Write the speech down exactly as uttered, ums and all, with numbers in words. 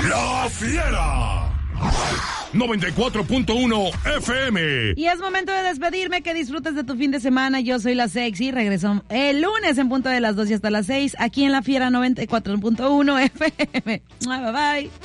La Fiera noventa y cuatro punto uno F M. Y es momento de despedirme, que disfrutes de tu fin de semana. Yo soy la Sexy, regreso el lunes en punto de las dos y hasta las seis, aquí en La Fiera noventa y cuatro punto uno F M. Bye bye.